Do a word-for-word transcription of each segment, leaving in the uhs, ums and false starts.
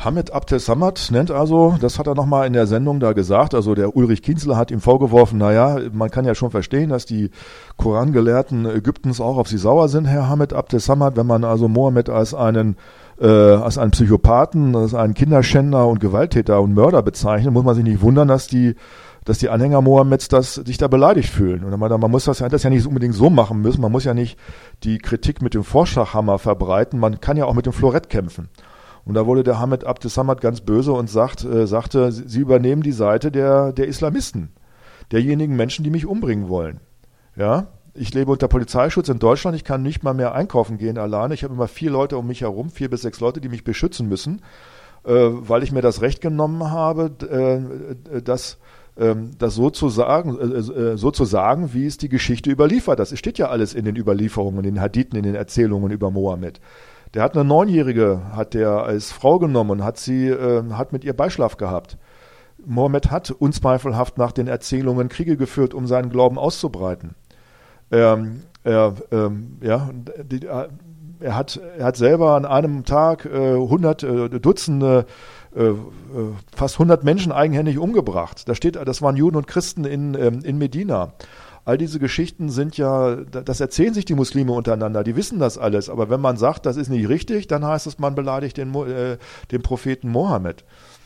Hamid Abdel-Samad nennt also, das hat er nochmal in der Sendung da gesagt, also der Ulrich Kienzle hat ihm vorgeworfen, naja, man kann ja schon verstehen, dass die Korangelehrten Ägyptens auch auf sie sauer sind, Herr Hamid Abdel-Samad, wenn man also Mohammed als einen äh, als einen Psychopathen, als einen Kinderschänder und Gewalttäter und Mörder bezeichnet, muss man sich nicht wundern, dass die dass die Anhänger Mohammeds das, sich da beleidigt fühlen. Und man, man muss das ja, das ja nicht unbedingt so machen müssen, man muss ja nicht die Kritik mit dem Vorschlaghammer verbreiten, man kann ja auch mit dem Florett kämpfen. Und da wurde der Hamid Abdel-Samad ganz böse und sagt, äh, sagte, sie übernehmen die Seite der, der Islamisten, derjenigen Menschen, die mich umbringen wollen. Ja, ich lebe unter Polizeischutz in Deutschland, ich kann nicht mal mehr einkaufen gehen alleine. Ich habe immer vier Leute um mich herum, vier bis sechs Leute, die mich beschützen müssen, äh, weil ich mir das Recht genommen habe, äh, das, äh, das so zu sagen, äh, so zu sagen, wie es die Geschichte überliefert. Das steht ja alles in den Überlieferungen, in den Hadithen, in den Erzählungen über Mohammed. Der hat eine Neunjährige, hat der als Frau genommen und hat sie, äh, hat mit ihr Beischlaf gehabt. Mohammed hat unzweifelhaft nach den Erzählungen Kriege geführt, um seinen Glauben auszubreiten. Ähm, er, ähm, ja, die, er hat, er hat selber an einem Tag äh, hundert äh, Dutzende, äh, fast hundert Menschen eigenhändig umgebracht. Da steht, das waren Juden und Christen in, ähm, in Medina. All diese Geschichten sind ja, das erzählen sich die Muslime untereinander, die wissen das alles. Aber wenn man sagt, das ist nicht richtig, dann heißt es, man beleidigt den, äh, den Propheten Mohammed.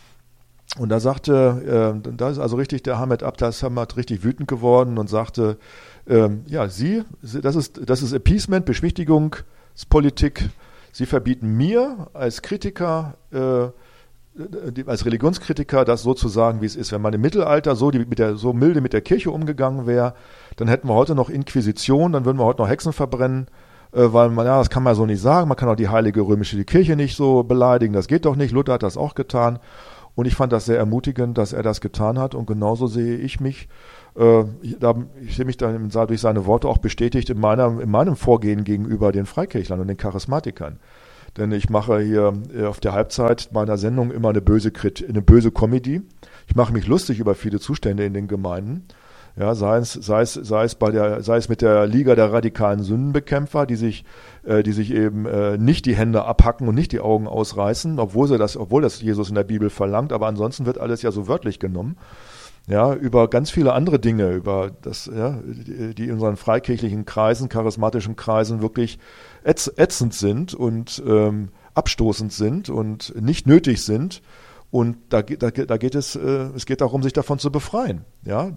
Und da sagte, äh, da ist also richtig der Hamid Abdel-Samad richtig wütend geworden und sagte, äh, ja, Sie, das ist, das ist Appeasement, Beschwichtigungspolitik. Sie verbieten mir als Kritiker, äh, als Religionskritiker das so zu sagen, wie es ist. Wenn man im Mittelalter so, die, mit der, so milde mit der Kirche umgegangen wäre, dann hätten wir heute noch Inquisition, dann würden wir heute noch Hexen verbrennen, äh, weil man, ja, das kann man so nicht sagen, man kann auch die heilige römische die Kirche nicht so beleidigen, das geht doch nicht, Luther hat das auch getan. Und ich fand das sehr ermutigend, dass er das getan hat und genauso sehe ich mich, äh, da, ich sehe mich dann durch seine Worte auch bestätigt in, meiner, in meinem Vorgehen gegenüber den Freikirchlern und den Charismatikern. Denn ich mache hier auf der Halbzeit meiner Sendung immer eine böse, eine böse Comedy. Ich mache mich lustig über viele Zustände in den Gemeinden. Ja, sei es, sei es, sei es bei der, sei es mit der Liga der radikalen Sündenbekämpfer, die sich, äh, die sich eben äh, nicht die Hände abhacken und nicht die Augen ausreißen, obwohl sie das, obwohl das Jesus in der Bibel verlangt. Aber ansonsten wird alles ja so wörtlich genommen. Ja, über ganz viele andere Dinge, über das, ja, die in unseren freikirchlichen Kreisen, charismatischen Kreisen wirklich ätz, ätzend sind und ähm, abstoßend sind und nicht nötig sind. Und da, da, da geht es, äh, es geht darum, sich davon zu befreien. Ja,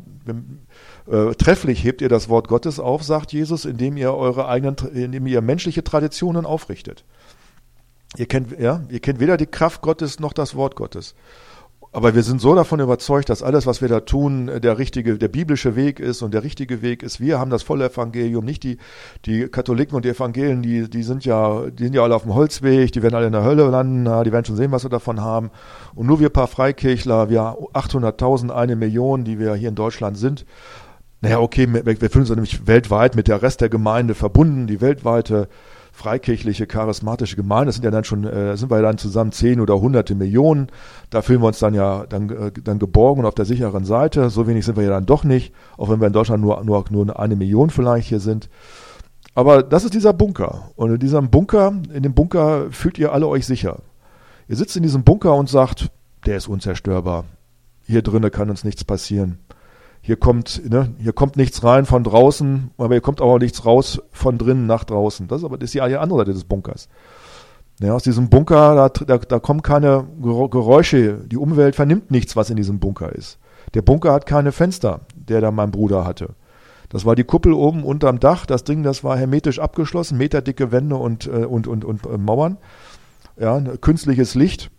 äh, trefflich hebt ihr das Wort Gottes auf, sagt Jesus, indem ihr eure eigenen, indem ihr menschliche Traditionen aufrichtet. Ihr kennt, ja, ihr kennt weder die Kraft Gottes noch das Wort Gottes. Aber wir sind so davon überzeugt, dass alles, was wir da tun, der richtige, der biblische Weg ist und der richtige Weg ist. Wir haben das volle Evangelium, nicht die, die Katholiken und die Evangelien, die, die sind ja, die sind ja alle auf dem Holzweg, die werden alle in der Hölle landen, die werden schon sehen, was wir davon haben. Und nur wir paar Freikirchler, wir achthunderttausend, eine Million, die wir hier in Deutschland sind. Naja, okay, wir fühlen uns nämlich weltweit mit der Rest der Gemeinde verbunden, die weltweite freikirchliche, charismatische Gemeinde, das sind ja dann schon, äh, sind wir ja dann zusammen zehn oder hunderte Millionen, da fühlen wir uns dann ja dann, äh, dann geborgen und auf der sicheren Seite, so wenig sind wir ja dann doch nicht, auch wenn wir in Deutschland nur, nur, nur eine Million vielleicht hier sind. Aber das ist dieser Bunker und in diesem Bunker, in dem Bunker fühlt ihr alle euch sicher. Ihr sitzt in diesem Bunker und sagt, der ist unzerstörbar, hier drinnen kann uns nichts passieren. Hier kommt, ne, hier kommt nichts rein von draußen, aber hier kommt auch nichts raus von drinnen nach draußen. Das ist aber das ist die andere Seite des Bunkers. Ja, aus diesem Bunker, da, da, da kommen keine Geräusche. Die Umwelt vernimmt nichts, was in diesem Bunker ist. Der Bunker hat keine Fenster, der da mein Bruder hatte. Das war die Kuppel oben unterm Dach. Das Ding, das war hermetisch abgeschlossen, meterdicke Wände und, und, und, und, und Mauern. Ja, künstliches Licht.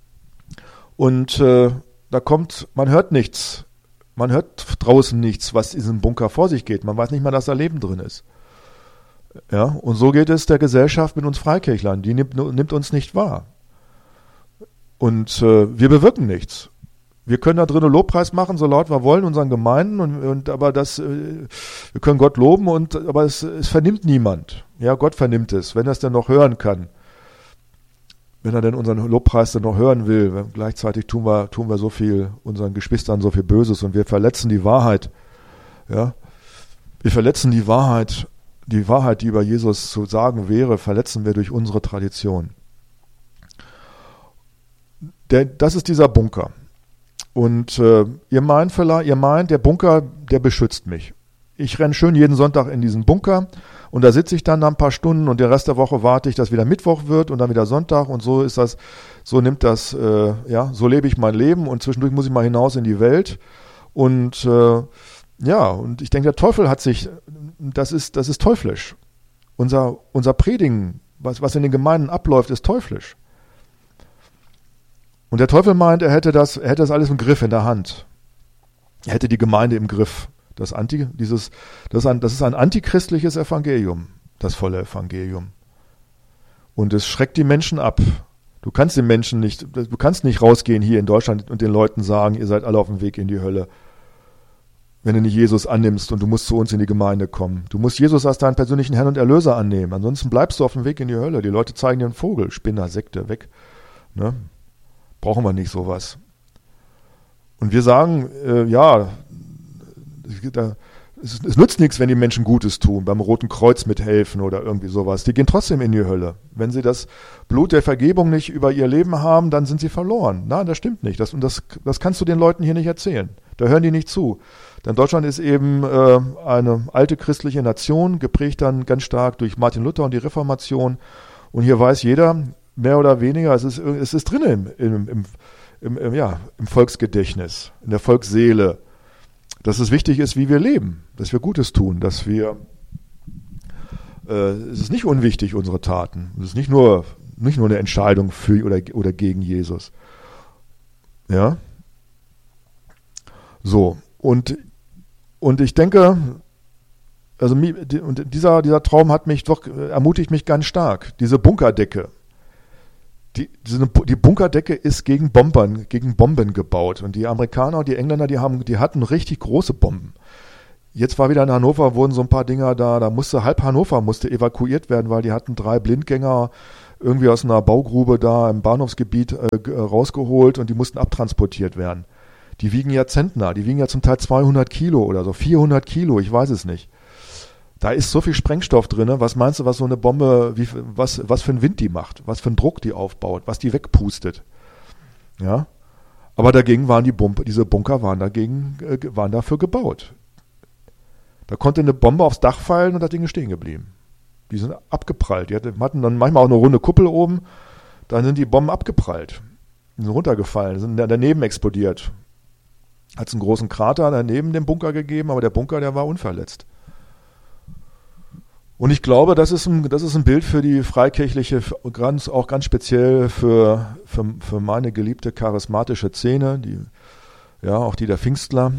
Und äh, da kommt, man hört nichts. Man hört draußen nichts, was in diesem Bunker vor sich geht. Man weiß nicht mal, dass da Leben drin ist. Ja, und so geht es der Gesellschaft mit uns Freikirchlern. Die nimmt, nimmt uns nicht wahr. Und äh, wir bewirken nichts. Wir können da drinnen Lobpreis machen, so laut wir wollen, unseren Gemeinden, und, und aber das, äh, wir können Gott loben, und aber es, es vernimmt niemand. Ja, Gott vernimmt es, wenn er es denn noch hören kann. Wenn er denn unseren Lobpreis dann noch hören will, gleichzeitig tun wir, tun wir so viel unseren Geschwistern so viel Böses und wir verletzen die Wahrheit. Ja, wir verletzen die Wahrheit, die Wahrheit, die über Jesus zu sagen wäre, verletzen wir durch unsere Tradition. der, das ist dieser Bunker. Und äh, ihr meint vielleicht, ihr meint, der Bunker, der beschützt mich. Ich renne schön jeden Sonntag in diesen Bunker und da sitze ich dann ein paar Stunden und den Rest der Woche warte ich, dass wieder Mittwoch wird und dann wieder Sonntag und so ist das, so nimmt das, äh, ja, so lebe ich mein Leben und zwischendurch muss ich mal hinaus in die Welt und äh, ja, und ich denke, der Teufel hat sich, das ist, das ist teuflisch. Unser, unser Predigen, was, was in den Gemeinden abläuft, ist teuflisch. Und der Teufel meint, er hätte das, er hätte das alles im Griff, in der Hand. Er hätte die Gemeinde im Griff. Das, Anti, dieses, das, ist ein, das ist ein antichristliches Evangelium, das volle Evangelium. Und es schreckt die Menschen ab. Du kannst den Menschen nicht, du kannst nicht rausgehen hier in Deutschland und den Leuten sagen, ihr seid alle auf dem Weg in die Hölle, wenn du nicht Jesus annimmst und du musst zu uns in die Gemeinde kommen. Du musst Jesus als deinen persönlichen Herrn und Erlöser annehmen, ansonsten bleibst du auf dem Weg in die Hölle. Die Leute zeigen dir einen Vogel, Spinner, Sekte, weg. Ne? Brauchen wir nicht sowas. Und wir sagen, äh, ja, da, es, es nützt nichts, wenn die Menschen Gutes tun, beim Roten Kreuz mithelfen oder irgendwie sowas. Die gehen trotzdem in die Hölle. Wenn sie das Blut der Vergebung nicht über ihr Leben haben, dann sind sie verloren. Nein, das stimmt nicht. Das, und das, das kannst du den Leuten hier nicht erzählen. Da hören die nicht zu. Denn Deutschland ist eben äh, eine alte christliche Nation, geprägt dann ganz stark durch Martin Luther und die Reformation. Und hier weiß jeder, mehr oder weniger, es ist, es ist drin im, im, im, im, im, ja, im Volksgedächtnis, in der Volksseele, dass es wichtig ist, wie wir leben, dass wir Gutes tun, dass wir, äh, es ist nicht unwichtig, unsere Taten. Es ist nicht nur, nicht nur eine Entscheidung für oder, oder gegen Jesus. Ja. So. Und, und ich denke, also und dieser, dieser Traum hat mich doch, ermutigt mich ganz stark. Diese Bunkerdecke. Die, diese, die Bunkerdecke ist gegen Bombern, gegen Bomben gebaut. Und die Amerikaner und die Engländer, die haben, die hatten richtig große Bomben. Jetzt war wieder in Hannover, wurden so ein paar Dinger da, da musste, halb Hannover musste evakuiert werden, weil die hatten drei Blindgänger irgendwie aus einer Baugrube da im Bahnhofsgebiet äh, rausgeholt und die mussten abtransportiert werden. Die wiegen ja Zentner, die wiegen ja zum Teil zweihundert Kilo oder so, vierhundert Kilo, ich weiß es nicht. Da ist so viel Sprengstoff drin. Was meinst du, was so eine Bombe, wie, was, was für einen Wind die macht, was für einen Druck die aufbaut, was die wegpustet? Ja. Aber dagegen waren die Bumper, diese Bunker waren dagegen, äh, waren dafür gebaut. Da konnte eine Bombe aufs Dach fallen und das Ding ist stehen geblieben. Die sind abgeprallt. Die hatten dann manchmal auch eine runde Kuppel oben. Dann sind die Bomben abgeprallt. Die sind runtergefallen, sind daneben explodiert. Hat es einen großen Krater daneben dem Bunker gegeben, aber der Bunker, der war unverletzt. Und ich glaube, das ist ein, das ist ein Bild für die freikirchliche, ganz, auch ganz speziell für, für, für meine geliebte charismatische Szene, die, ja, auch die der Pfingstler.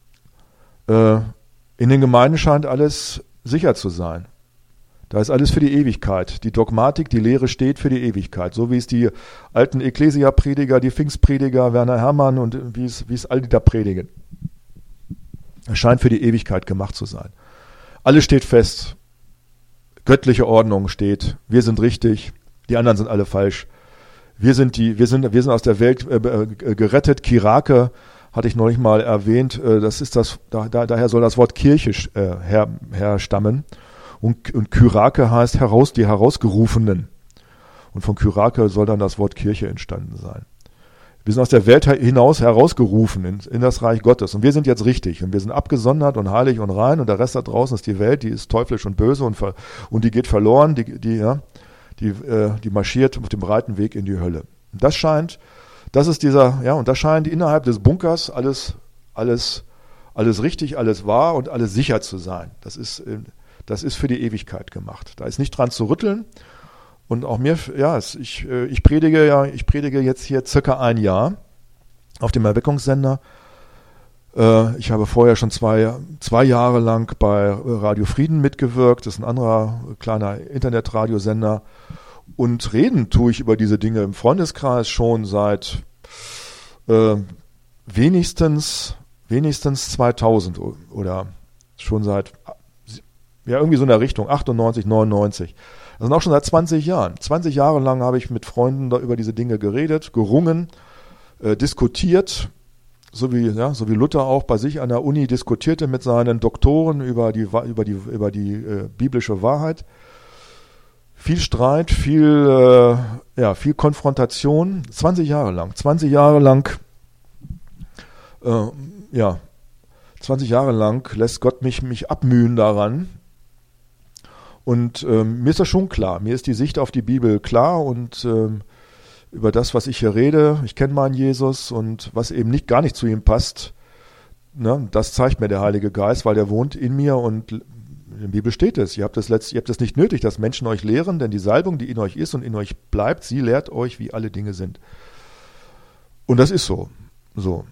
Äh, in den Gemeinden scheint alles sicher zu sein. Da ist alles für die Ewigkeit. Die Dogmatik, die Lehre steht für die Ewigkeit. So wie es die alten Ekklesia-Prediger, die Pfingstprediger, Werner Herrmann und wie es, wie es all die da predigen. Es scheint für die Ewigkeit gemacht zu sein. Alles steht fest. Göttliche Ordnung steht. Wir sind richtig. Die anderen sind alle falsch. Wir sind die, wir sind, wir sind aus der Welt äh, gerettet. Kirake hatte ich neulich mal erwähnt. Äh, das ist das, da, da, daher soll das Wort Kirche äh, her, herstammen. Und, und Kyrake heißt heraus, die Herausgerufenen. Und von Kyrake soll dann das Wort Kirche entstanden sein. Wir sind aus der Welt hinaus herausgerufen in, in das Reich Gottes. Und wir sind jetzt richtig. Und wir sind abgesondert und heilig und rein. Und der Rest da draußen ist die Welt, die ist teuflisch und böse und, ver, und die geht verloren. Die, die, ja, die, äh, die marschiert auf dem breiten Weg in die Hölle. Und das scheint, das ist dieser, ja, und das scheint innerhalb des Bunkers alles, alles, alles richtig, alles wahr und alles sicher zu sein. Das ist, das ist für die Ewigkeit gemacht. Da ist nicht dran zu rütteln. Und auch mir, ja, ich, ich predige ja, ich predige jetzt hier circa ein Jahr auf dem Erweckungssender. Ich habe vorher schon zwei, zwei Jahre lang bei Radio Frieden mitgewirkt. Das ist ein anderer kleiner Internetradiosender. Und reden tue ich über diese Dinge im Freundeskreis schon seit äh, wenigstens, wenigstens zweitausend oder schon seit, ja, irgendwie so in der Richtung, achtundneunzig, neunundneunzig. Das sind auch schon seit zwanzig Jahren. zwanzig Jahre lang habe ich mit Freunden da über diese Dinge geredet, gerungen, äh, diskutiert, so wie, ja, so wie Luther auch bei sich an der Uni diskutierte mit seinen Doktoren über die, über die, über die äh, biblische Wahrheit. viel Streit, viel, äh, ja, viel Konfrontation, zwanzig Jahre lang, zwanzig Jahre lang, äh, ja, zwanzig Jahre lang lässt Gott mich, mich abmühen daran. Und ähm, mir ist das schon klar, mir ist die Sicht auf die Bibel klar und ähm, über das, was ich hier rede, ich kenne meinen Jesus und was eben nicht gar nicht zu ihm passt, ne, das zeigt mir der Heilige Geist, weil der wohnt in mir und in der Bibel steht es. Ihr habt es letzt, ihr habt es nicht nötig, dass Menschen euch lehren, denn die Salbung, die in euch ist und in euch bleibt, sie lehrt euch, wie alle Dinge sind. Und das ist so. So.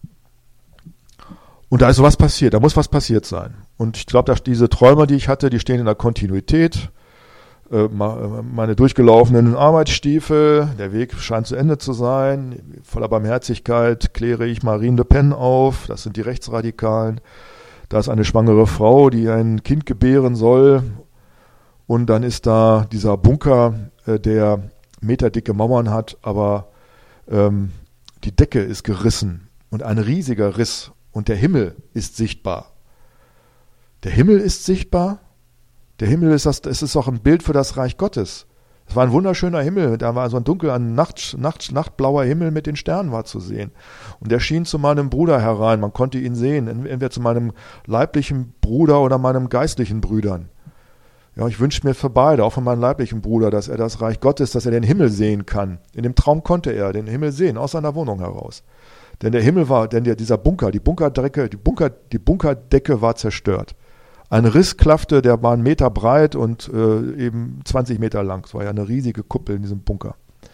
Und da ist sowas passiert, da muss was passiert sein. Und ich glaube, dass diese Träume, die ich hatte, die stehen in der Kontinuität. Meine durchgelaufenen Arbeitsstiefel, der Weg scheint zu Ende zu sein. Voller Barmherzigkeit kläre ich Marine Le Pen auf, das sind die Rechtsradikalen. Da ist eine schwangere Frau, die ein Kind gebären soll. Und dann ist da dieser Bunker, der meterdicke Mauern hat, aber ähm, die Decke ist gerissen und ein riesiger Riss. Und der Himmel ist sichtbar. Der Himmel ist sichtbar. Der Himmel ist das, es ist auch ein Bild für das Reich Gottes. Es war ein wunderschöner Himmel. Da war so ein dunkel, ein Nacht, Nacht, nachtblauer Himmel mit den Sternen war zu sehen. Und der schien zu meinem Bruder herein. Man konnte ihn sehen. Entweder zu meinem leiblichen Bruder oder meinem geistlichen Brüdern. Ja, ich wünsche mir für beide, auch von meinem leiblichen Bruder, dass er das Reich Gottes, dass er den Himmel sehen kann. In dem Traum konnte er den Himmel sehen, aus seiner Wohnung heraus. Denn der Himmel war, denn der, dieser Bunker, die Bunkerdecke, die Bunker, die Bunkerdecke war zerstört. Ein Riss klaffte, der war einen Meter breit und äh, eben zwanzig Meter lang. Es war ja eine riesige Kuppel in diesem Bunker.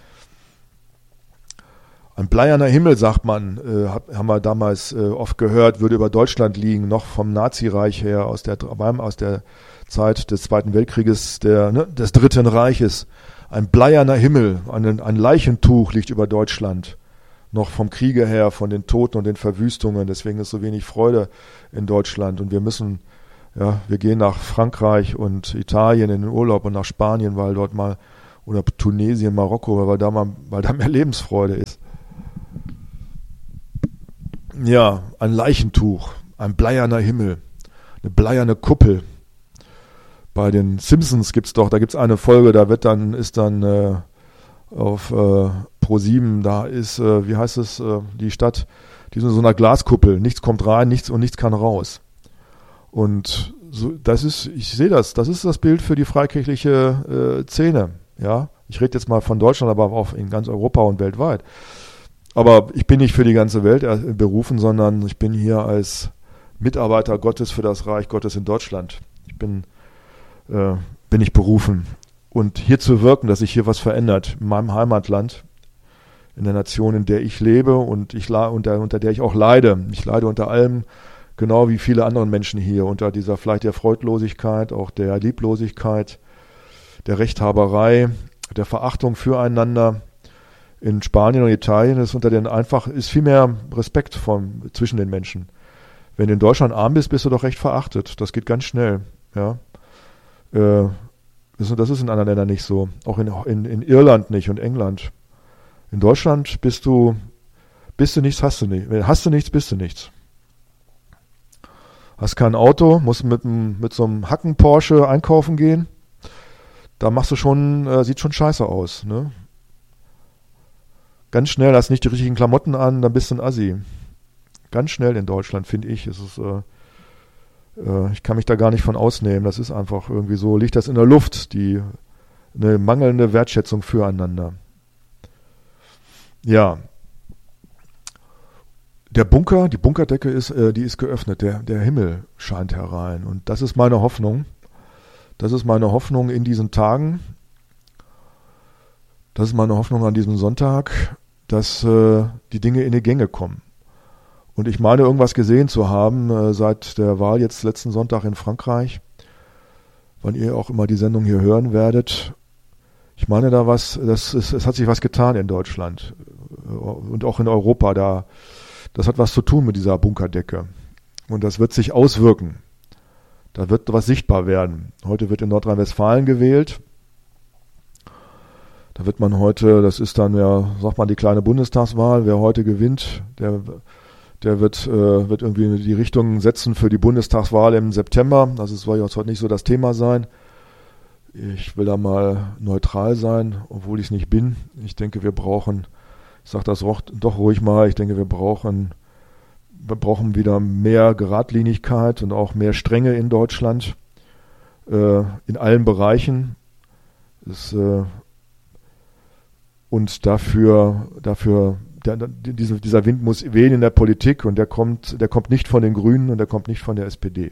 Ein bleierner Himmel, sagt man, äh, hab, haben wir damals äh, oft gehört, würde über Deutschland liegen, noch vom Nazireich her, aus der, aus der Zeit des Zweiten Weltkrieges, der, ne, des Dritten Reiches. Ein bleierner Himmel, ein, ein Leichentuch liegt über Deutschland. Noch vom Kriege her, von den Toten und den Verwüstungen. Deswegen ist so wenig Freude in Deutschland. Und wir müssen, ja, wir gehen nach Frankreich und Italien in den Urlaub und nach Spanien, weil dort mal, oder Tunesien, Marokko, weil da mal, weil da mehr Lebensfreude ist. Ja, ein Leichentuch, ein bleierner Himmel, eine bleierne Kuppel. Bei den Simpsons gibt's doch, da gibt's eine Folge, da wird dann, ist dann äh, auf äh, Pro sieben, da ist, äh, wie heißt es, äh, die Stadt, die ist in so einer Glaskuppel, nichts kommt rein, nichts und nichts kann raus. Und so, das ist, ich sehe das, das ist das Bild für die freikirchliche äh, Szene, ja. Ich rede jetzt mal von Deutschland, aber auch in ganz Europa und weltweit. Aber ich bin nicht für die ganze Welt berufen, sondern ich bin hier als Mitarbeiter Gottes für das Reich Gottes in Deutschland. Ich bin, äh, bin ich berufen. Und hier zu wirken, dass sich hier was verändert, in meinem Heimatland, in der Nation, in der ich lebe und ich unter, unter der ich auch leide. Ich leide unter allem, genau wie viele andere Menschen hier, unter dieser vielleicht der Freudlosigkeit, auch der Lieblosigkeit, der Rechthaberei, der Verachtung füreinander. In Spanien und Italien ist unter den einfach ist viel mehr Respekt vom, zwischen den Menschen. Wenn du in Deutschland arm bist, bist du doch recht verachtet. Das geht ganz schnell. Ja. Äh, das ist in anderen Ländern nicht so. Auch in, in, in Irland nicht und England. In Deutschland bist du, bist du nichts, hast du nichts. Hast du nichts, bist du nichts. Hast kein Auto, musst mit, mit so einem Hacken-Porsche einkaufen gehen. Da machst du schon, äh, sieht schon scheiße aus, ne? Ganz schnell, hast nicht die richtigen Klamotten an, dann bist du ein Assi. Ganz schnell in Deutschland, finde ich. Es ist, äh, äh, ich kann mich da gar nicht von ausnehmen. Das ist einfach irgendwie so, liegt das in der Luft, die eine mangelnde Wertschätzung füreinander. Ja. Der Bunker, die Bunkerdecke ist, äh, die ist geöffnet. Der, der Himmel scheint herein. Und das ist meine Hoffnung. Das ist meine Hoffnung in diesen Tagen. Das ist meine Hoffnung an diesem Sonntag, dass äh, die Dinge in die Gänge kommen. Und ich meine, irgendwas gesehen zu haben äh, seit der Wahl jetzt letzten Sonntag in Frankreich, wann ihr auch immer die Sendung hier hören werdet. Ich meine da was, das ist, es hat sich was getan in Deutschland und auch in Europa. Da, das hat was zu tun mit dieser Bunkerdecke. Und das wird sich auswirken. Da wird was sichtbar werden. Heute wird in Nordrhein-Westfalen gewählt. Da wird man heute, das ist dann ja, sagt man, die kleine Bundestagswahl, wer heute gewinnt, der, der wird, äh, wird irgendwie die Richtung setzen für die Bundestagswahl im September. Also es soll ja heute nicht so das Thema sein. ich will da mal neutral sein, obwohl ich es nicht bin. Ich denke, wir brauchen, ich sage das auch, doch ruhig mal, ich denke, wir brauchen, wir brauchen wieder mehr Geradlinigkeit und auch mehr Strenge in Deutschland, äh, in allen Bereichen. Das, äh, und dafür, dafür der, dieser, dieser Wind muss wehen in der Politik und der kommt, der kommt nicht von den Grünen und der kommt nicht von der S P D.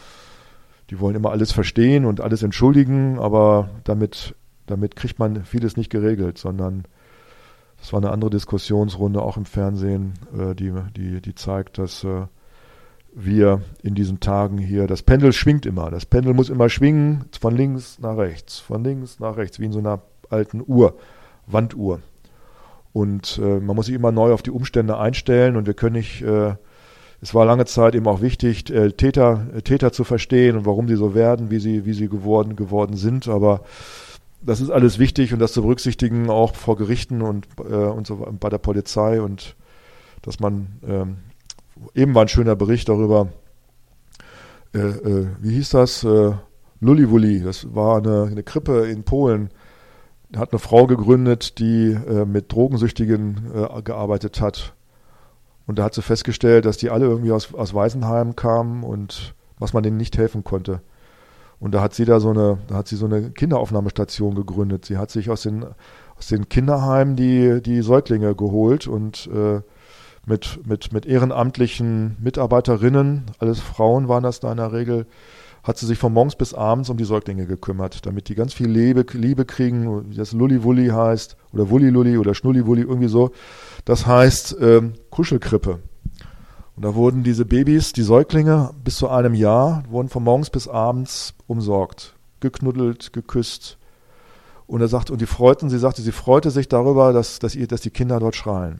Die wollen immer alles verstehen und alles entschuldigen, aber damit, damit kriegt man vieles nicht geregelt, sondern das war eine andere Diskussionsrunde auch im Fernsehen, äh, die, die, die zeigt, dass äh, wir in diesen Tagen hier, das Pendel schwingt immer, das Pendel muss immer schwingen, von links nach rechts, von links nach rechts, wie in so einer alten Uhr, Wanduhr. Und äh, man muss sich immer neu auf die Umstände einstellen und wir können nicht, äh, es war lange Zeit eben auch wichtig, äh, Täter, äh, Täter zu verstehen und warum sie so werden, wie sie, wie sie geworden, geworden sind, aber das ist alles wichtig und das zu berücksichtigen, auch vor Gerichten und, äh, und so bei der Polizei und dass man, ähm, eben war ein schöner Bericht darüber, äh, äh, wie hieß das, äh, Lulliwulli, das war eine, eine Krippe in Polen, hat eine Frau gegründet, die äh, mit Drogensüchtigen äh, gearbeitet hat. Und da hat sie festgestellt, dass die alle irgendwie aus, aus Waisenheimen kamen und was man denen nicht helfen konnte. Und da hat sie da so eine, da hat sie so eine Kinderaufnahmestation gegründet. Sie hat sich aus den, aus den Kinderheimen die, die Säuglinge geholt und äh, mit, mit, mit ehrenamtlichen Mitarbeiterinnen, alles Frauen waren das da in der Regel, hat sie sich von morgens bis abends um die Säuglinge gekümmert, damit die ganz viel Liebe, Liebe kriegen, wie das Lulli-Wulli heißt, oder Wulli-Lulli oder Schnulli-Wulli, irgendwie so. Das heißt ähm, Kuschelkrippe. Und da wurden diese Babys, die Säuglinge, bis zu einem Jahr, wurden von morgens bis abends umsorgt, geknuddelt, geküsst. Und er sagt, und die freuten, sie sagte, sie freute sich darüber, dass, dass, ihr, dass die Kinder dort schreien.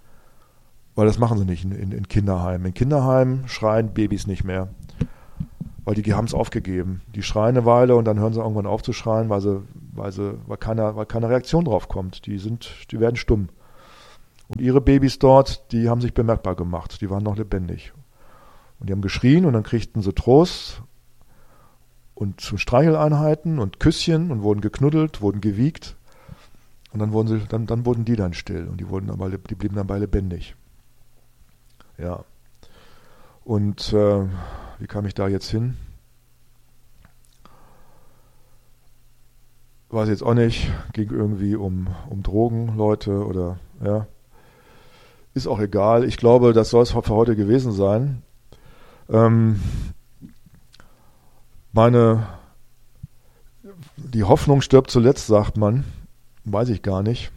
Weil das machen sie nicht in, in, in Kinderheimen. In Kinderheimen schreien Babys nicht mehr. Weil die, die haben es aufgegeben. Die schreien eine Weile und dann hören sie irgendwann auf zu schreien, weil, sie, weil, sie, weil, keine, weil keine Reaktion drauf kommt. Die, sind, die werden stumm. Und ihre Babys dort, die haben sich bemerkbar gemacht. Die waren noch lebendig. Und die haben geschrien und dann kriegten sie Trost und zu Streicheleinheiten und Küsschen und wurden geknuddelt, wurden gewiegt. Und dann wurden, sie, dann, dann wurden die dann still und die, wurden dabei, die blieben dabei lebendig. Ja. Und äh, wie kam ich da jetzt hin? Weiß jetzt auch nicht. Ging irgendwie um, um Drogenleute oder, ja. Ist auch egal. Ich glaube, das soll es für heute gewesen sein. Ähm, meine, die Hoffnung stirbt zuletzt, sagt man. Weiß ich gar nicht.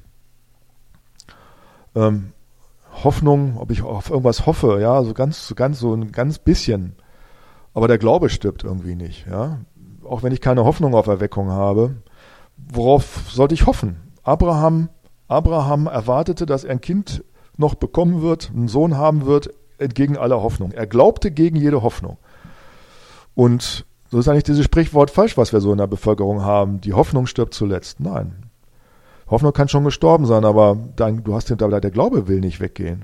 Ähm, Hoffnung, ob ich auf irgendwas hoffe, ja, so ganz, so ganz, so ein ganz bisschen. Aber der Glaube stirbt irgendwie nicht, ja. Auch wenn ich keine Hoffnung auf Erweckung habe. Worauf sollte ich hoffen? Abraham, Abraham erwartete, dass er ein Kind noch bekommen wird, einen Sohn haben wird, entgegen aller Hoffnung. Er glaubte gegen jede Hoffnung. Und so ist eigentlich dieses Sprichwort falsch, was wir so in der Bevölkerung haben. Die Hoffnung stirbt zuletzt. Nein. Hoffnung kann schon gestorben sein, aber dein, du hast den, der Glaube will nicht weggehen.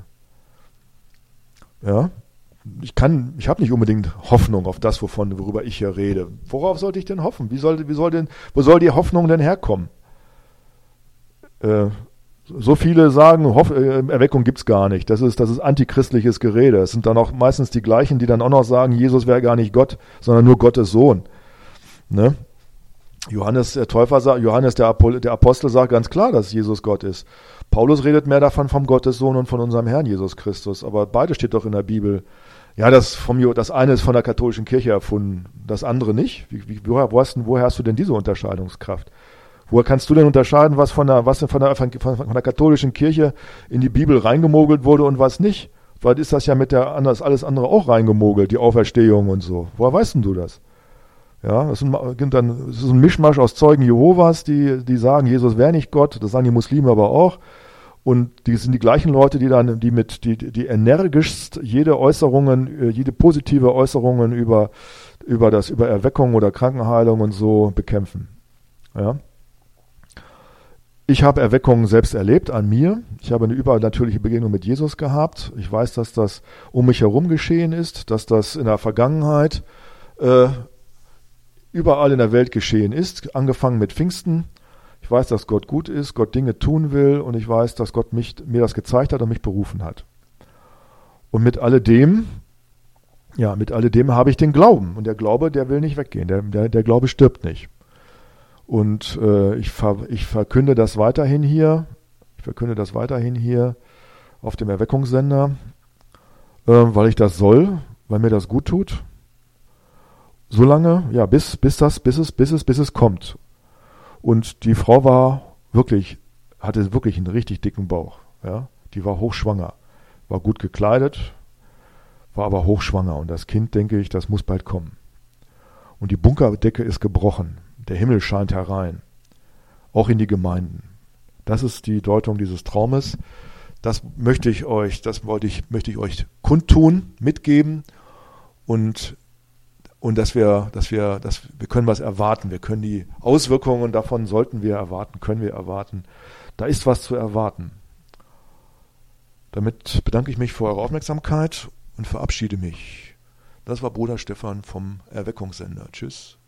Ja. Ich kann, ich habe nicht unbedingt Hoffnung auf das, wovon, worüber ich hier rede. Worauf sollte ich denn hoffen? Wie soll, wie soll denn, wo soll die Hoffnung denn herkommen? Äh, so viele sagen, Hoff, äh, Erweckung gibt's gar nicht. Das ist, das ist antichristliches Gerede. Es sind dann auch meistens die gleichen, die dann auch noch sagen, Jesus wäre gar nicht Gott, sondern nur Gottes Sohn. Ne? Johannes der Täufer sagt, Johannes der, Apol- der Apostel sagt ganz klar, dass Jesus Gott ist. Paulus redet mehr davon vom Gottessohn und von unserem Herrn Jesus Christus. Aber beides steht doch in der Bibel. Ja, das, vom, das eine ist von der katholischen Kirche erfunden, das andere nicht. Wie, wie, woher, wo hast, woher hast du denn diese Unterscheidungskraft? Woher kannst du denn unterscheiden, was von der, was von der, von, von der katholischen Kirche in die Bibel reingemogelt wurde und was nicht? Weil ist das ja mit der anders alles andere auch reingemogelt, die Auferstehung und so. Woher weißt denn du das? Ja, das ist ein, dann, das ist ein Mischmasch aus Zeugen Jehovas, die, die sagen, Jesus wäre nicht Gott, das sagen die Muslime aber auch. Und die sind die gleichen Leute, die dann, die mit, die, die energischst jede Äußerungen, jede positive Äußerungen über, über das, über Erweckung oder Krankenheilung und so bekämpfen. Ja. Ich habe Erweckungen selbst erlebt an mir. Ich habe eine übernatürliche Begegnung mit Jesus gehabt. Ich weiß, dass das um mich herum geschehen ist, dass das in der Vergangenheit äh, überall in der Welt geschehen ist, angefangen mit Pfingsten. Ich weiß, dass Gott gut ist, Gott Dinge tun will und ich weiß, dass Gott mich, mir das gezeigt hat und mich berufen hat. Und mit alledem, ja, mit alledem habe ich den Glauben. Und der Glaube, der will nicht weggehen. Der, der, der Glaube stirbt nicht. Und äh, ich, ver, ich verkünde das weiterhin hier. Ich verkünde das weiterhin hier auf dem Erweckungssender, äh, weil ich das soll, weil mir das gut tut. Solange, ja, bis, bis das, bis es, bis es, bis es kommt. Und die Frau war wirklich, hatte wirklich einen richtig dicken Bauch. Ja, die war hochschwanger, war gut gekleidet, war aber hochschwanger. Und das Kind, denke ich, das muss bald kommen. Und die Bunkerdecke ist gebrochen. Der Himmel scheint herein. Auch in die Gemeinden. Das ist die Deutung dieses Traumes. Das möchte ich euch, das wollte ich, möchte ich euch kundtun, mitgeben. Und Und dass wir, dass wir, dass wir können was erwarten. Wir können die Auswirkungen davon sollten wir erwarten, können wir erwarten. Da ist was zu erwarten. Damit bedanke ich mich für eure Aufmerksamkeit und verabschiede mich. Das war Bruder Stefan vom Erweckungssender. Tschüss.